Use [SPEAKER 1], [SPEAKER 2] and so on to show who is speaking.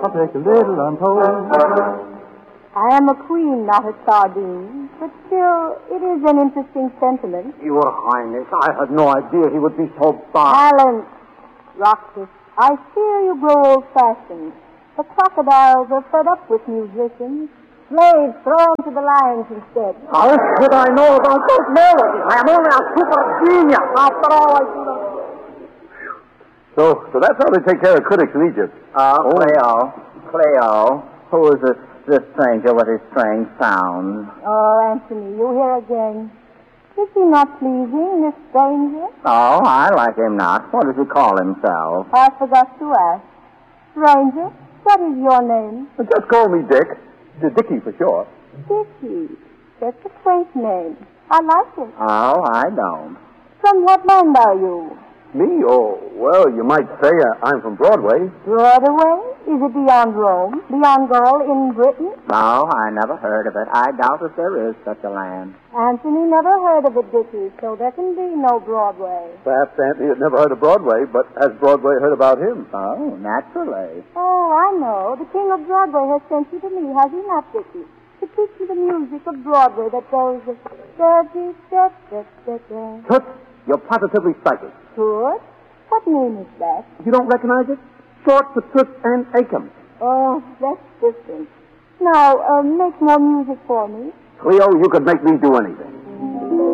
[SPEAKER 1] I'll take a little untold.
[SPEAKER 2] I am a queen, not a sardine, but still, it is an interesting sentiment.
[SPEAKER 3] Your Highness, I had no idea he would be so bad.
[SPEAKER 2] Balance, Roxas, I fear you grow old-fashioned. The crocodiles are fed up with musicians. Slaves thrown to the lions instead.
[SPEAKER 3] How should I know about those melodies? I am only a super genius. After all, I should have...
[SPEAKER 1] So that's how they take care of critics in Egypt.
[SPEAKER 3] Cleo, who is this stranger with his strange sounds?
[SPEAKER 2] Oh, Anthony, you here again. Is he not pleasing, this stranger?
[SPEAKER 3] Oh, I like him not. What does he call himself?
[SPEAKER 2] I forgot to ask. Stranger, what is your name?
[SPEAKER 1] Just call me Dick. Dickie for short.
[SPEAKER 2] Dickie. That's a quaint name. I like it.
[SPEAKER 3] Oh, I don't.
[SPEAKER 2] From what land are you?
[SPEAKER 1] Me? Oh, well, you might say I'm from Broadway.
[SPEAKER 2] Broadway? Is it beyond Rome? Beyond Gaul in Britain?
[SPEAKER 3] No, I never heard of it. I doubt if there is such a land.
[SPEAKER 2] Anthony never heard of it, Dickie, so there can be no Broadway.
[SPEAKER 1] Perhaps Anthony had never heard of Broadway, but has Broadway heard about him?
[SPEAKER 3] Oh, naturally.
[SPEAKER 2] Oh, I know. The king of Broadway has sent you to me, has he not, Dickie? To teach you the music of Broadway that goes...
[SPEAKER 1] Toots, you're positively psychic.
[SPEAKER 2] Good. What name is that?
[SPEAKER 1] You don't recognize it? Short for Toots and Acom.
[SPEAKER 2] Oh, that's different. Now, make more music for me.
[SPEAKER 1] Cleo, you could make me do anything.